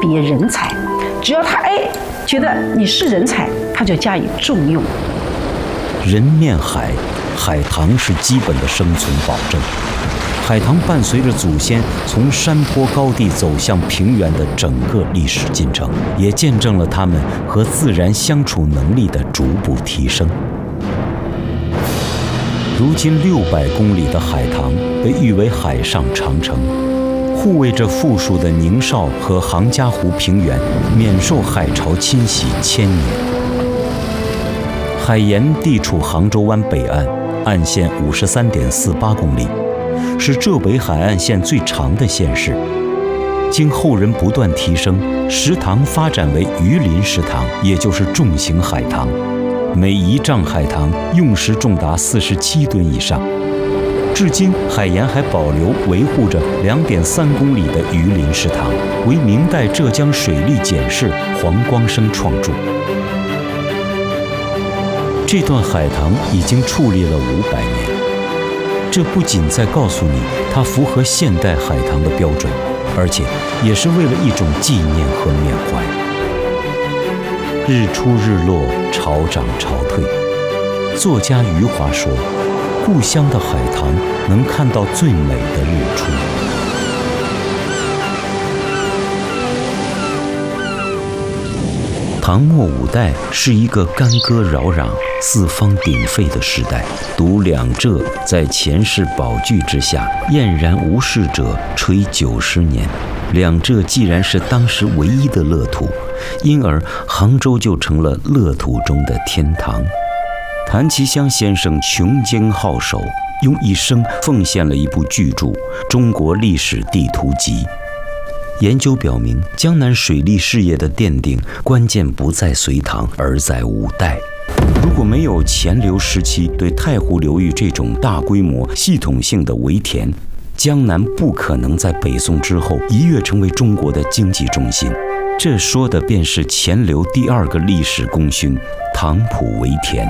别人才，只要他觉得你是人才，他就加以重用。 人面海，海棠是基本的生存保证。海棠伴随着祖先从山坡高地走向平原的整个历史进程，也见证了他们和自然相处能力的逐步提升。如今600公里的海棠被誉为海上长城，护卫着富庶的宁绍和杭嘉湖平原免受海潮侵袭1000年。海盐地处杭州湾北岸，岸线53.48公里，是浙北海岸线最长的县市。经后人不断提升，石塘发展为鱼鳞石塘，也就是重型海棠。每1丈海棠用时重达47吨以上。至今，海盐还保留维护着2.3公里的鱼鳞石塘，为明代浙江水利简士黄光生创筑。这段海棠已经矗立了500年，这不仅在告诉你它符合现代海棠的标准，而且也是为了一种纪念和缅怀。日出日落，潮涨潮退。作家余华说，故乡的海棠能看到最美的日出。唐末5代是一个干戈扰攘、四方鼎沸的时代，独两浙在前世宝炬之下晏然无事者垂90年。两浙既然是当时唯一的乐土，因而杭州就成了乐土中的天堂。谭其骧先生穷经好手，用一生奉献了一部巨著《中国历史地图集》。研究表明，江南水利事业的奠定关键不在隋唐，而在5代。如果没有钱镠时期对太湖流域这种大规模系统性的围填，江南不可能在北宋之后一跃成为中国的经济中心。这说的便是钱镠第2个历史功勋——唐浦围填。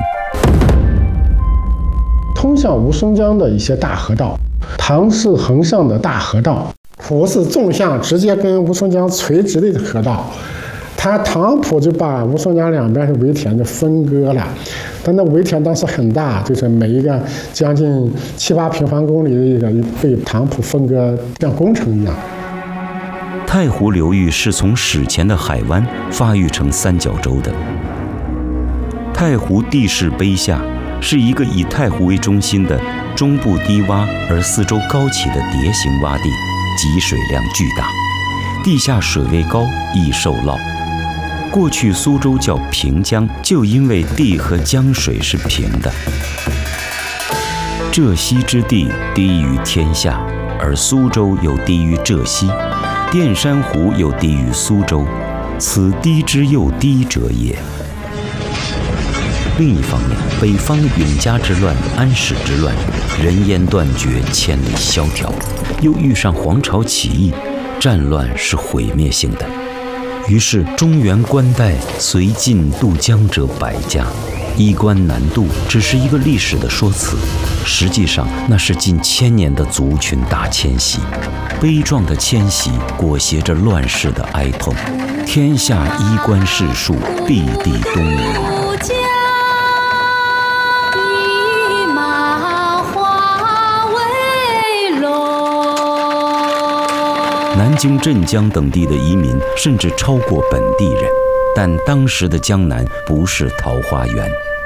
通向吴淞江的一些大河道，唐是横向的大河道，浦是纵向直接跟吴淞江垂直的河道。它唐浦就把吴淞江两边的围填就分割了，但那围填当时很大，就是每一个将近7、8平方公里的一个被唐浦分割，像工程一样。 太湖流域是从史前的海湾发育成三角洲的。太湖地势卑下，是一个以太湖为中心的中部低洼而四周高起的叠形洼地，集水量巨大，地下水位高，易受涝。过去苏州叫平江，就因为地和江水是平的。浙西之地低于天下，而苏州又低于浙西，淀山湖又低于苏州，此低之又低者也。另一方面，北方永嘉之乱、安史之乱，人烟断绝，千里萧条，又遇上黄巢起义，战乱是毁灭性的。于是中原官带随晋渡江者百家，衣冠南渡只是一个历史的说辞，实际上那是近1000年的族群大迁徙，悲壮的迁徙裹挟着乱世的哀痛，天下衣冠士庶，地地东吴。南京、镇江等地的移民甚至超过本地人，但当时的江南不是桃花源。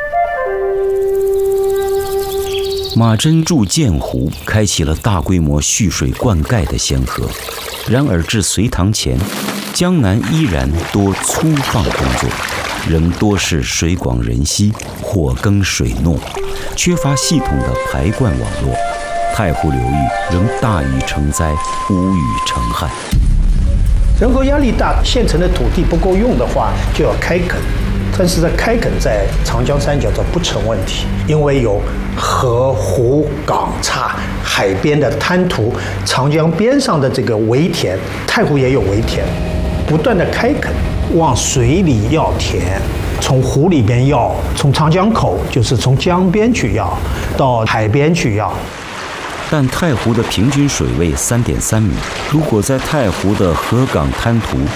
马真筑建湖，开启了大规模蓄水灌溉的先河。然而至隋唐前，江南依然多粗放工作，仍多是水广人稀，火耕水糯，缺乏系统的排灌网络。太湖流域仍大雨成灾，无雨成旱。 人口压力大，县城的土地不够用的话，就要开垦。但是在开垦在长江三角洲不成问题，因为有河、湖、港岔、海边的滩涂，长江边上的这个围填，太湖也有围填，不断的开垦，往水里要田。从湖里边要，从长江口就是从江边去要，到海边去要。 但太湖的平均水位3.3米，如果在太湖的河港滩涂